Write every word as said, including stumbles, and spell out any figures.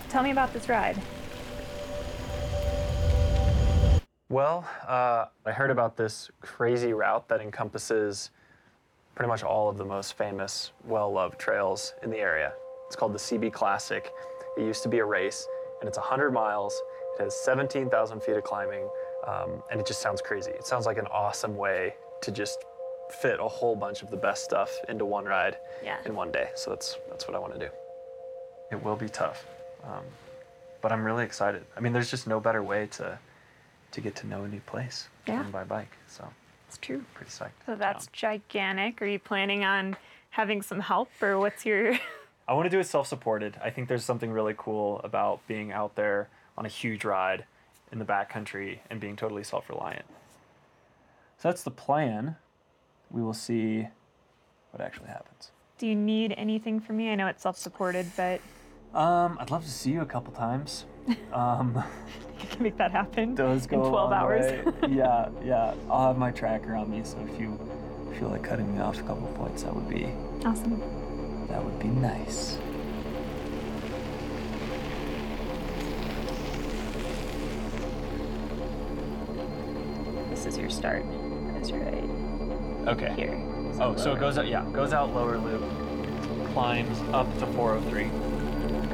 tell me about this ride. Well, uh, I heard about this crazy route that encompasses pretty much all of the most famous, well-loved trails in the area. It's called the C B Classic. It used to be a race, and it's one hundred miles. It has seventeen thousand feet of climbing, um, and it just sounds crazy. It sounds like an awesome way to just fit a whole bunch of the best stuff into one ride Yeah. in one day. So that's that's what I want to do. It will be tough, um, but I'm really excited. I mean, there's just no better way to to get to know a new place Yeah. than by bike. So It's true. pretty psyched. So that's Um, gigantic. Are you planning on having some help, or what's your... I want to do it self-supported. I think there's something really cool about being out there on a huge ride in the backcountry and being totally self-reliant. So that's the plan. We will see what actually happens. Do you need anything from me? I know it's self-supported, but Um, I'd love to see you a couple times. Um, you can make that happen does go in a twelve long hours. way. Yeah, yeah. I'll have my tracker on me, so if you feel like cutting me off a couple points, that would be Awesome. that would be nice. This is your start. That's right Okay. here. Oh, so it goes out, yeah, goes out lower loop, climbs up to four oh three.